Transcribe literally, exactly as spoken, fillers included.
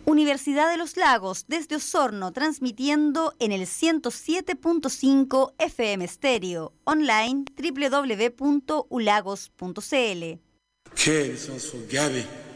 Universidad de los Lagos, desde Osorno, transmitiendo en el ciento siete punto cinco F M Stereo, online doble u doble u doble u punto ulagos punto c l. Che, sono so chiavi.